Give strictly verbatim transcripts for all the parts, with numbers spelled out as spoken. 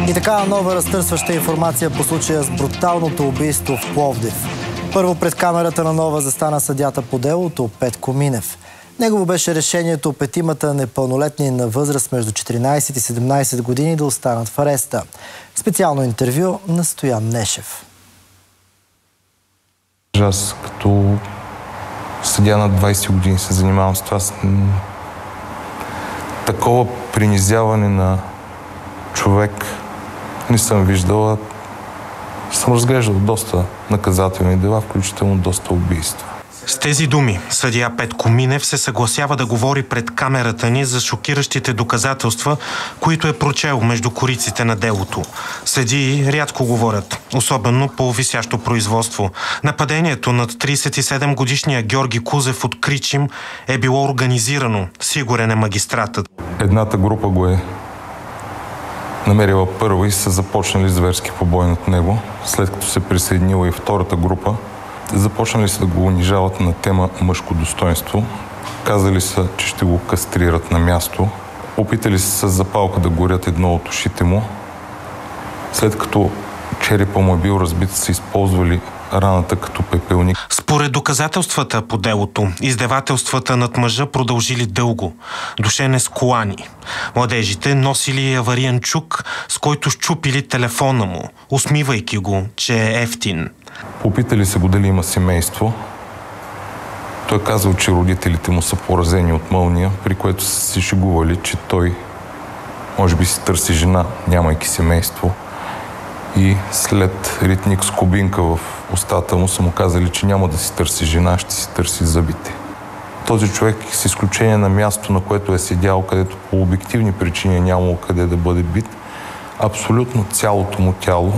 И така нова разтърсваща информация по случая с бруталното убийство в Пловдив. Първо пред камерата на Нова застана съдията по делото Петко Минев. Негово беше решението петимата непълнолетни на възраст между четиринайсет и седемнайсет години да останат в ареста. Специално интервю на Стоян Нешев. Аз като съдия на двайсет години се занимавам с това. Такова принизяване на човек не съм виждала. Съм разглеждал доста наказателни дела, включително доста убийства. С тези думи съдия Петко Минев се съгласява да говори пред камерата ни за шокиращите доказателства, които е прочел между кориците на делото. Съдии рядко говорят, особено по висящо производство. Нападението над трийсет и седем годишния Георги Кузев от Кричим е било организирано, сигурен е магистратът. Едната група го е намерила първо и са започнали зверски побой над него. След като се присъединила и втората група, започнали са да го унижават на тема мъжко достоинство. Казали са, че ще го кастрират на място. Опитали се с запалка да горят едно от ушите му. След като черепа му е бил разбит, са използвали раната като пепелник. Според доказателствата по делото, издевателствата над мъжа продължили дълго. Душене с колани. Младежите носили авариен чук, с който щупили телефона му, усмивайки го, че е ефтин. Попитали се го дали има семейство. Той казал, че родителите му са поразени от мълния, при което са се шегували, че той може би си търси жена, нямайки семейство. И след ритник с кубинка в устата му са му казали, че няма да си търси жена, ще си търси зъбите. Този човек, с изключение на място, на което е седял, където по обективни причини е нямало къде да бъде бит, абсолютно цялото му тяло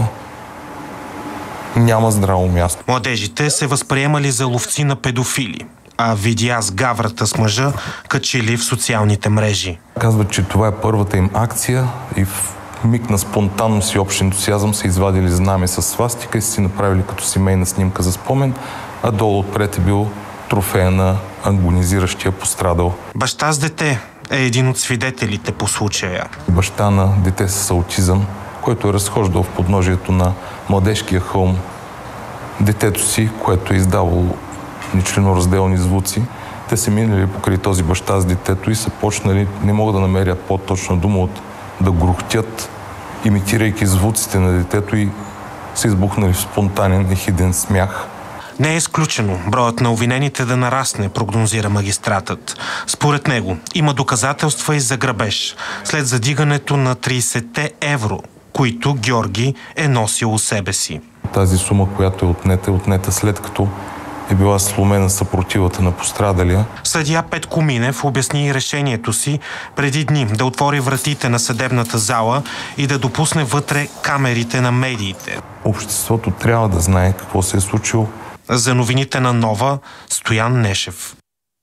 няма здраво място. Младежите се възприемали за ловци на педофили, а видеа с гаврата с мъжа качили в социалните мрежи. Казват, че това е първата им акция и в миг на спонтанност и общ ентусиазъм са извадили знаме с свастика и са си направили като семейна снимка за спомен, а долу отпред е бил трофея на агонизиращия пострадал. Баща с дете е един от свидетелите по случая. Баща на дете с аутизъм, който е разхождал в подножието на младежкия хълм детето си, което е издавало нечленоразделни звуци. Те се минали покрай този баща с детето и са почнали, не мога да намеря по-точна дума, от да грухтят, имитирайки звуците на детето, и са избухнали в спонтанен ехиден смях. Не е изключено броят на обвинените да нарасне, прогнозира магистратът. Според него има доказателства и за грабеж след задигането на трийсет евро, които Георги е носил у себе си. Тази сума, която е отнета, е отнета след като е била сломена съпротивата на пострадалия. Съдия Петко Минев обясни и решението си преди дни да отвори вратите на съдебната зала и да допусне вътре камерите на медиите. Обществото трябва да знае какво се е случило. За новините на Нова, Стоян Нешев.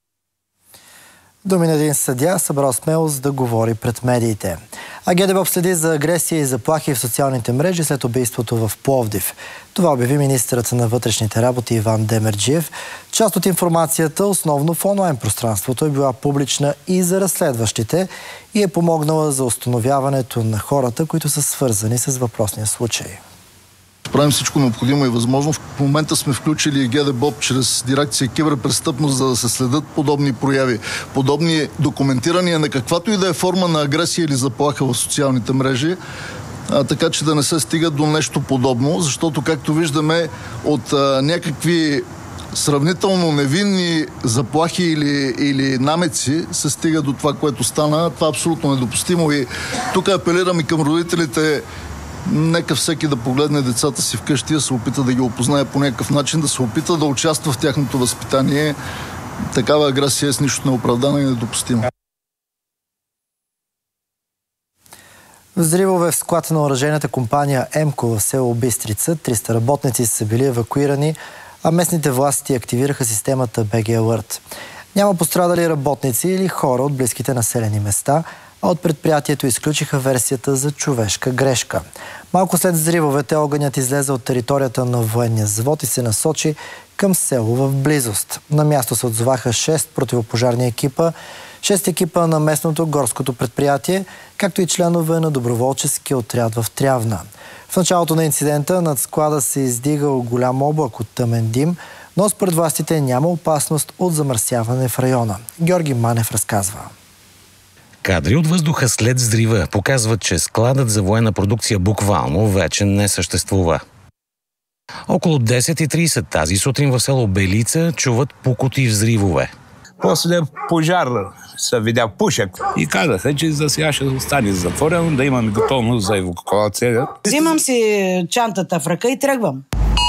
Думи на един съдия събрал смелост да говори пред медиите. А ГДБОП следи за агресия и заплахи в социалните мрежи след убийството в Пловдив. Това обяви министърът на вътрешните работи Иван Демерджиев. Част от информацията, основно в онлайн пространството, е била публична и за разследващите и е помогнала за установяването на хората, които са свързани с въпросния случай. Правим всичко необходимо и възможно. В момента сме включили ГДБОП чрез дирекция киберпрестъпност, за да се следят подобни прояви, подобни документирания на каквато и да е форма на агресия или заплаха в социалните мрежи, а, така че да не се стига до нещо подобно, защото, както виждаме, от а, някакви сравнително невинни заплахи или, или намеци се стига до това, което стана. Това е абсолютно недопустимо и тук апелирам и към родителите. Нека всеки да погледне децата си вкъщи, да се опита да ги опознае по някакъв начин, да се опита да участва в тяхното възпитание. Такава агресия е с нищо неоправдана и недопустима. Взривове в склад на оръжейната компания ЕМКО в село Бистрица. триста работници са били евакуирани, а местните власти активираха системата БГ Алърт. Няма пострадали работници или хора от близките населени места, а от предприятието изключиха версията за човешка грешка. Малко след взривовете огънят излезе от територията на военния завод и се насочи към село в близост. На място се отзоваха шест противопожарни екипа, Шест екипа на местното горското предприятие, както и членове на доброволчески отряд в Трявна. В началото на инцидента над склада се издигал голям облак от тъмен дим, но според властите няма опасност от замърсяване в района. Георги Манев разказва. Кадри от въздуха след взрива показват, че складът за военна продукция буквално вече не съществува. Около десет и трийсет тази сутрин в село Белица чуват пукоти и взривове. После пожар се видя пушек и казаха, че за сега ще остане затворено, да имаме готовност за евакуация. Взимам си чантата в ръка и тръгвам.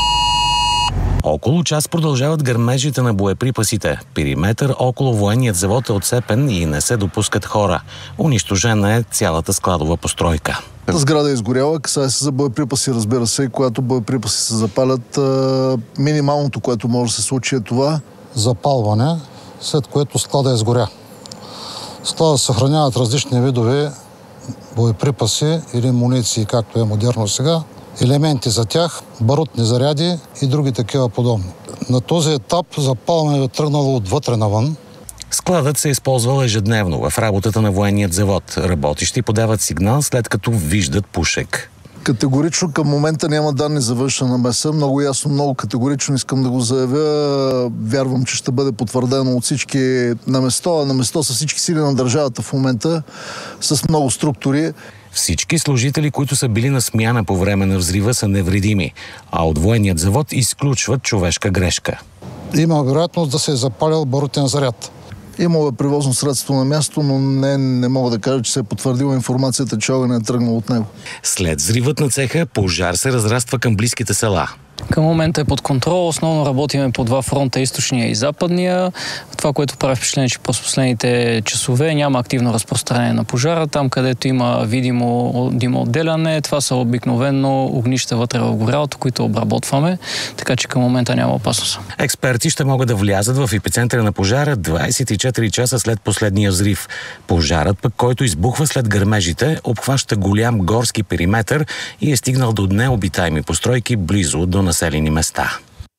Около час продължават гърмежите на боеприпасите. Периметър около военният завод е отцепен и не се допускат хора. Унищожена е цялата складова постройка. Сграда е изгоряла, касае се за боеприпаси, разбира се. Когато боеприпаси се запалят, минималното, което може да се случи е това. Запалване, след което склада изгоря. Склада съхраняват различни видове боеприпаси или муниции, както е модерно сега, елементи за тях, барутни заряди и други такива подобни. На този етап запалването е тръгнало отвътре навън. Складът се използвал ежедневно в работата на военният завод. Работещи подават сигнал, след като виждат пушек. Категорично към момента няма данни за външна намеса. Много ясно, много категорично искам да го заявя. Вярвам, че ще бъде потвърдено от всички на место. А на место са всички сили на държавата в момента с много структури. Всички служители, които са били на смяна по време на взрива, са невредими, а от военният завод изключват човешка грешка. Има вероятност да се е запалил барутен заряд. Имало е превозно средство на място, но не, не мога да кажа, че се е потвърдила информацията, че огън е тръгнал от него. След взривът на цеха, пожар се разраства към близките села. Към момента е под контрол. Основно работиме по два фронта, източния и западния. Това, което прави впечатление, че през последните часове няма активно разпространение на пожара. Там, където има видимо димоотделяне, това са обикновено огнища вътре в горялото, които обработваме, така че към момента няма опасност. Експерти ще могат да влязат в епицентъра на пожара двайсет и четири часа след последния взрив. Пожарът пък, който избухва след гърмежите, обхваща голям горски периметър и е стигнал до необитаеми постройки близо до населени места.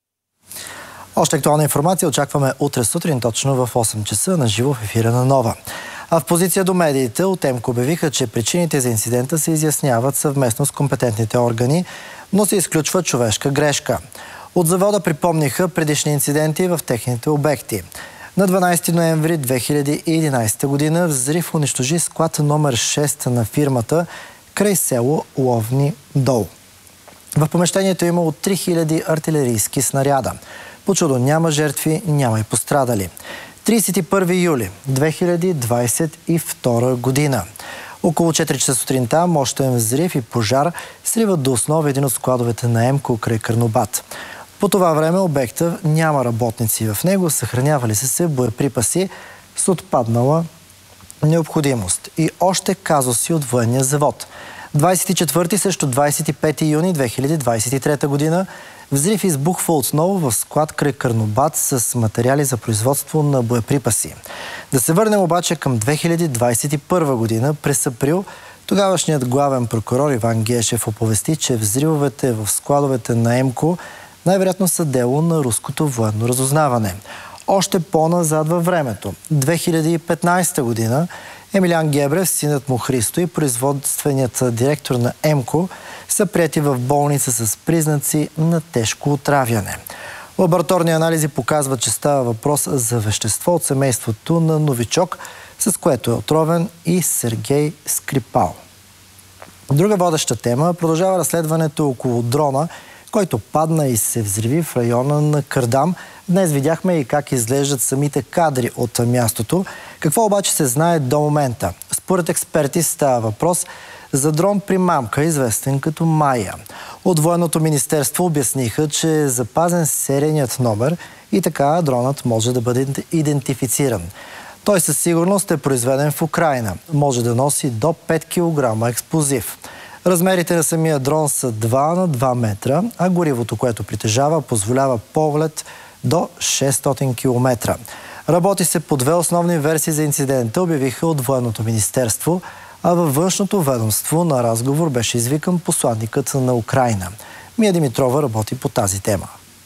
Още актуална информация очакваме утре сутрин точно в осем часа на живо в ефира на Нова. А в позиция до медиите от ЕМКО обявиха, че причините за инцидента се изясняват съвместно с компетентните органи, но се изключва човешка грешка. От завода припомниха предишни инциденти в техните обекти. На дванайсети ноември две хиляди и единайсета година взрив унищожи склад номер шест на фирмата край село Ловни дол. В помещението е имало три хиляди артилерийски снаряда. По чудо няма жертви, няма и пострадали. трийсет и първи юли две хиляди двайсет и втора година. Около четири часа сутринта мощен взрив и пожар сриват до основа един от складовете на ЕМКО край Карнобат. По това време обекта няма работници в него, съхранявали са се боеприпаси с отпаднала необходимост. И още казуси от военния завод. двайсет и четвърти срещу двайсет и пети юни две хиляди двайсет и трета година взрив избухва отново в склад край Карнобат с материали за производство на боеприпаси. Да се върнем обаче към две хиляди двайсет и първа година. През април тогавашният главен прокурор Иван Гешев оповести, че взривовете в складовете на ЕМКО най-вероятно са дело на руското военно разузнаване. Още по-назад във времето, две хиляди и петнайсета година, Емилиан Гебрев, синът му Христо и производственият директор на ЕМКО са приети в болница с признаци на тежко отравяне. Лабораторни анализи показват, че става въпрос за вещество от семейството на новичок, с което е отровен и Сергей Скрипал. Друга водеща тема продължава разследването около дрона, който падна и се взриви в района на Кардам. Днес видяхме и как изглеждат самите кадри от мястото. Какво обаче се знае до момента? Според експерти става въпрос за дрон примамка, известен като Майя. От Военното министерство обясниха, че е запазен серийният номер и така дронът може да бъде идентифициран. Той със сигурност е произведен в Украйна. Може да носи до пет килограма експлозив. Размерите на самия дрон са два на два метра, а горивото, което притежава, позволява полет до шестстотин километра. Работи се по две основни версии за инцидента, обявиха от Военното министерство, а във външното ведомство на разговор беше извикан посланникът на Украйна. Мия Димитрова работи по тази тема.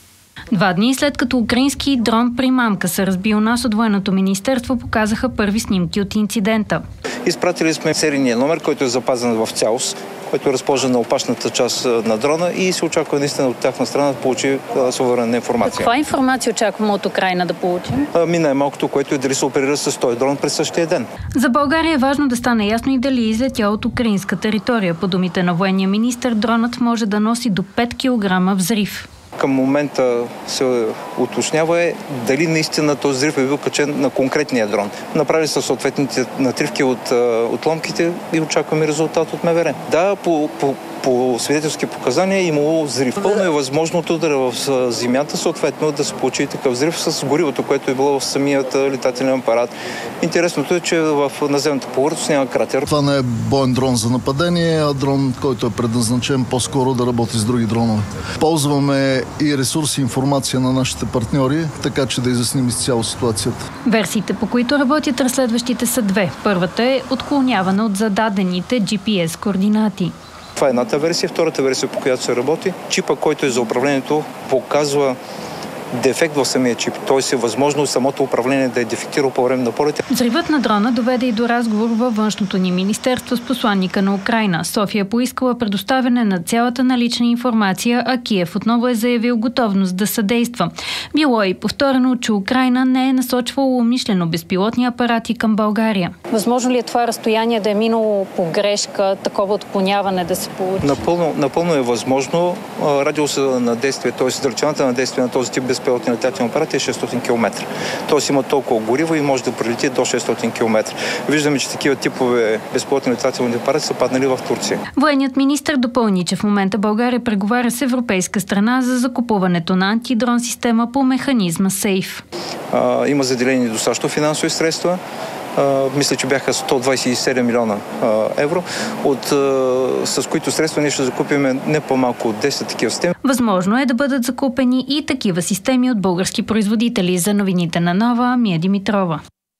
Два дни след като украински дрон примамка се разбил нас от Военното министерство, показаха първи снимки от инцидента. Изпратили сме серийния номер, който е запазен в цялост, който е разположен на опашната част на дрона и се очаква наистина от тяхна страна да получи суверенна информация. Каква информация очакваме от Украйна да получим? Ми най-малкото, което е дали се оперира с този дрон през същия ден. За България е важно да стане ясно и дали излетя от украинска територия. По думите на военния министър, дронът може да носи до пет килограма взрив. Към момента се уточнява е дали наистина този взрив е бил качен на конкретния дрон. Направили са съответните натривки от отломките и очакваме резултат от МВР. Да, по, по, по свидетелски показания е имало взрив. Пълно е възможното удара в земята, съответно да се получи такъв взрив с горивото, което е било в самият летателен апарат. Интересното е, че в наземната повърхност няма кратер. Това не е боен дрон за нападение, а дрон, който е предназначен по-скоро да работи с други дронове. Ползваме и ресурси, информация на нашите партньори, така че да изясним изцяло ситуацията. Версиите, по които работят разследващите, са две. Първата е отклоняване от зададените джи пи ес координати. Това е едната версия. Втората версия, по която се работи, чипа, който е за управлението, показва дефект в самия чип. Т.е. е възможно самото управление да е дефектирало по време на полета. Взривът на дрона доведе и до разговор във външното ни министерство с посланника на Украйна. София поискала предоставяне на цялата налична информация, а Киев отново е заявил готовност да съдейства. Било е и повторено, че Украйна не е насочвала умишлено безпилотни апарати към България. Възможно ли е това разстояние да е минало по грешка, такова отклоняване да се получи? Напълно, напълно е възможно. Радиуса на действие, т.е. дължината на действие на този тип безпилотни летателни апарати е шестстотин километра. Тоест има толкова гориво и може да прелети до шестстотин километра. Виждаме, че такива типове безпилотни летателни апарати са паднали в Турция. Военният министър допълни, че в момента България преговаря с европейска страна за закупуването на антидрон система по механизма Сейф. А, има заделени достатъчно финансови средства. Uh, мисля, че бяха сто двадесет и седем милиона uh, евро, от, uh, с които средства ние ще закупим не по-малко от десет такива системи. Възможно е да бъдат закупени и такива системи от български производители. За новините на Нова, Мия Димитрова.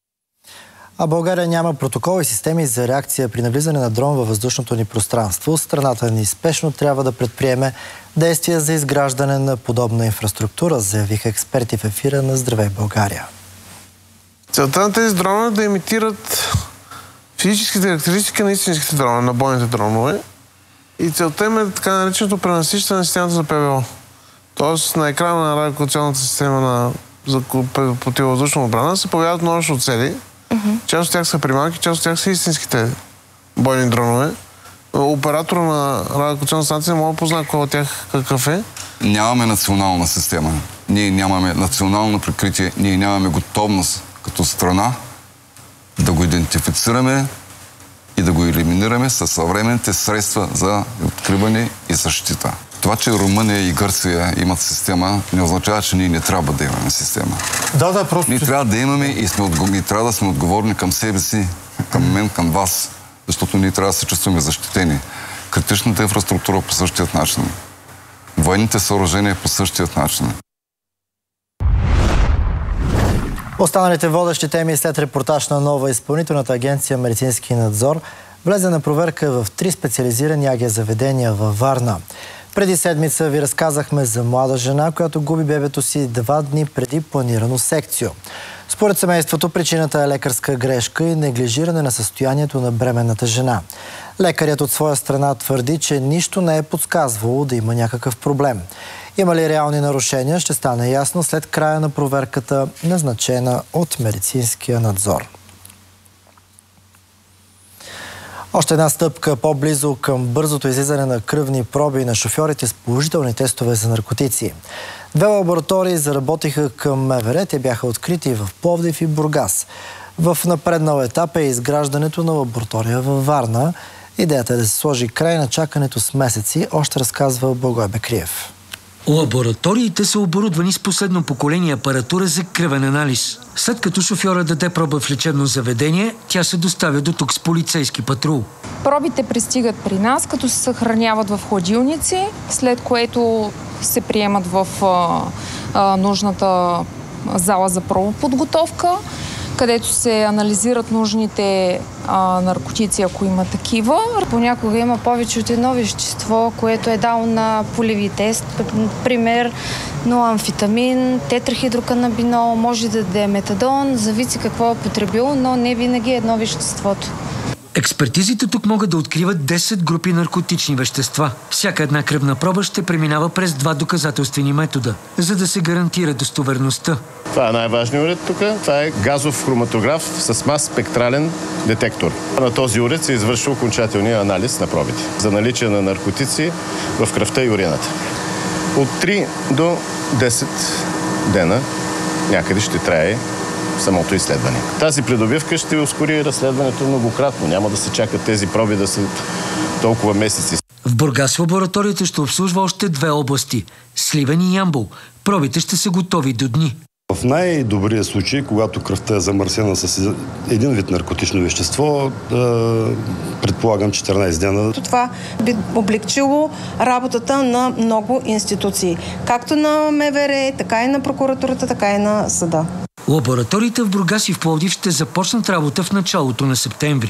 А България няма протокол и системи за реакция при навлизане на дрон във въздушното ни пространство. Страната ни спешно трябва да предприеме действия за изграждане на подобна инфраструктура, заявиха експерти в ефира на Здравей България. Целта на тези дронове е да имитират физическите характеристики на истинските дронове, на бойните дронове. И целта им е така нареченото пренасищане на системата за Пе Вэ О. Тоест на екрана на радиолокационната система на, за противовъздушна отбрана се появяват множество цели. Mm-hmm. Част от тях са приманки, част от тях са истинските бойни дронове. Оператора на радиолокационна станция не може да познае кой от тях какъв е. Нямаме национална система. Ние нямаме национално прикритие. Ние нямаме готовност като страна да го идентифицираме и да го елиминираме със съвременните средства за откриване и защита. Това, че Румъния и Гърция имат система, не означава, че ние не трябва да имаме система. Да, да, просто... Ние трябва да имаме и, сме отго... и трябва да сме отговорни към себе си, към мен, към вас, защото ние трябва да се чувстваме защитени. Критичната инфраструктура по същият начин. Военните съоръжения по същият начин. Останалите водещи теми след репортаж на Нова, изпълнителната агенция Медицински надзор влезе на проверка в три специализирани АГ заведения във Варна. Преди седмица ви разказахме за млада жена, която губи бебето си два дни преди планирано секцио. Според семейството причината е лекарска грешка и неглижиране на състоянието на бременната жена. Лекарят от своя страна твърди, че нищо не е подсказвало да има някакъв проблем. Има ли реални нарушения, ще стане ясно след края на проверката, назначена от медицинския надзор. Още една стъпка по-близо към бързото излизане на кръвни проби на шофьорите с положителни тестове за наркотици. Две лаборатории заработиха към Ме Ве Ре. Те бяха открити в Пловдив и Бургас. В напреднал етап е изграждането на лаборатория във Варна. Идеята е да се сложи край на чакането с месеци, още разказва Благой Бекриев. Лабораториите са оборудвани с последно поколение апаратура за кръвен анализ. След като шофьора даде проба в лечебно заведение, тя се доставя до тук с полицейски патрул. Пробите пристигат при нас, като се съхраняват в хладилници, след което се приемат в а, а, нужната зала за пробоподготовка. където се анализират нужните а, наркотици, ако има такива. Понякога има повече от едно вещество, което е дало на полеви тест. Например, ноамфетамин, тетрахидроканабинол, може да даде метадон, зависи какво е потребил, но не винаги е едно веществото. Експертизите тук могат да откриват десет групи наркотични вещества. Всяка една кръвна проба ще преминава през два доказателствени метода, за да се гарантира достоверността. Това е най-важният уред тук. Това е газов хроматограф с мас спектрален детектор. На този уред се извършва окончателния анализ на пробите за наличие на наркотици в кръвта и урината. От три до десет дена някъде ще трае самото изследване. Тази придобивка ще ускори разследването многократно. Няма да се чакат тези проби да са толкова месеци. В Бургас лабораторията ще обслужва още две области – Сливен и Ямбол. Пробите ще са готови до дни. В най-добрия случай, когато кръвта е замърсена с един вид наркотично вещество, предполагам четиринайсет дена. Това би облегчило работата на много институции. Както на МВР, така и на прокуратурата, така и на съда. Лабораториите в Бургас и в Пловдив ще започнат работа в началото на септември.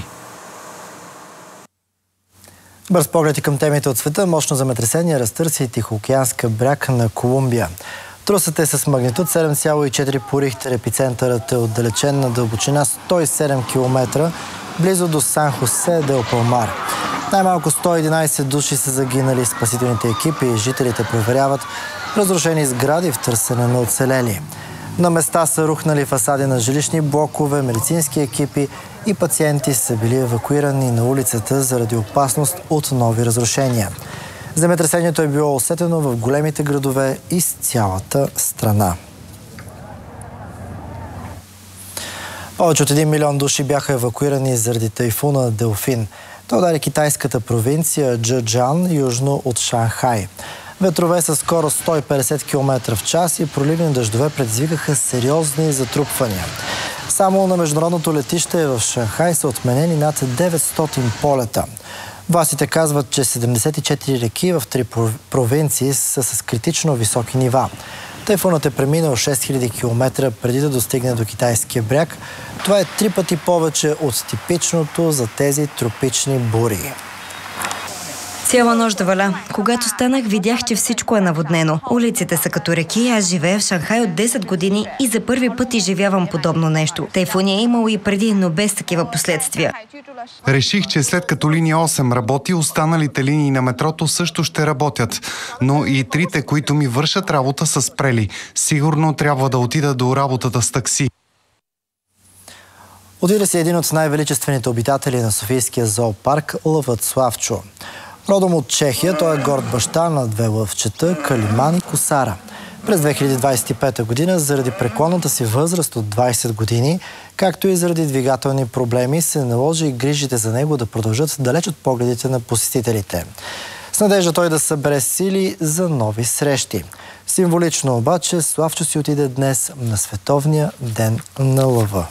Бърз поглед и към темите от света. Мощно земетресение разтърси Тихоокеанска бряг на Колумбия. Трусът е с магнитуд седем цяло и четири по Рихтер. Епицентърът е отдалечен на дълбочина сто и седем километра, близо до Сан Хосе де Палмар. Най-малко сто и единайсет души са загинали. Спасителните екипи и жителите проверяват разрушени сгради в търсене на оцелели. На места са рухнали фасади на жилищни блокове, медицински екипи и пациенти са били евакуирани на улицата заради опасност от нови разрушения. Земетресението е било усетено в големите градове из цялата страна. Повече от един милион души бяха евакуирани заради тайфуна Делфин. Той удари китайската провинция Джеджан, южно от Шанхай. Ветрове със скорост сто и петдесет километра в час и проливни дъждове предизвикаха сериозни затрупвания. Само на международното летище в Шанхай са отменени над деветстотин полета. Властите казват, че седемдесет и четири реки в три провинции са с критично високи нива. Тайфунът е преминал шест хиляди километра преди да достигне до китайския бряг. Това е три пъти повече от типичното за тези тропични бури. Цяла нощ да валя. Когато станах, видях, че всичко е наводнено. Улиците са като реки, аз живея в Шанхай от десет години и за първи път изживявам подобно нещо. Тайфуни е имало и преди, но без такива последствия. Реших, че след като линия осем работи, останалите линии на метрото също ще работят. Но и трите, които ми вършат работа, са спрели. Сигурно трябва да отида до работата с такси. Отида си един от най-величествените обитатели на Софийския зоопарк, лъвът Славчо. Родом от Чехия, той е горд баща на две лъвчета, Калиман и Косара. През две хиляди двадесет и пета година, заради преклонната си възраст от двадесет години, както и заради двигателни проблеми, се наложи и грижите за него да продължат далеч от погледите на посетителите. С надежда той да събере сили за нови срещи. Символично обаче, Славчо си отиде днес на Световния ден на лъва.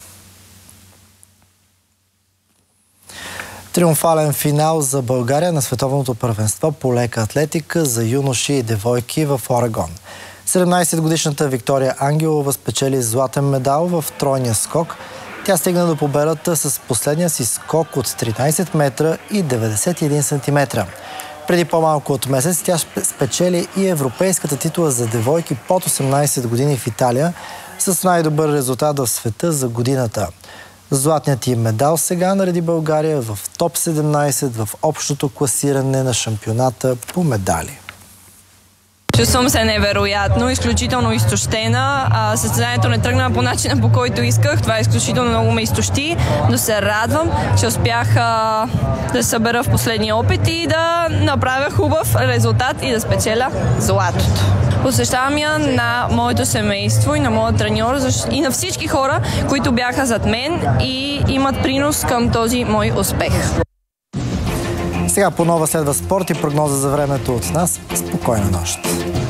Триумфален финал за България на световното първенство по лека атлетика за юноши и девойки в Орегон. седемнадесетгодишната Виктория Ангелова спечели златен медал в тройния скок. Тя стигна до победата с последния си скок от тринадесет метра и деветдесет и един сантиметра. Преди по-малко от месец тя спечели и европейската титла за девойки под осемнадесет години в Италия с най-добър резултат в света за годината. Златният им медал сега нареди България в топ седемнадесет в общото класиране на шампионата по медали. Чувствам се невероятно, изключително изтощена. А, състезанието не тръгна по начина, по който исках. Това изключително много ме изтощи, но се радвам, че успях а, да се събера в последния опит и да направя хубав резултат и да спечеля златото. Посвещавам я на моето семейство и на моят треньор и на всички хора, които бяха зад мен и имат принос към този мой успех. Сега по нова следва спорт и прогноза за времето от нас. Спокойна нощ!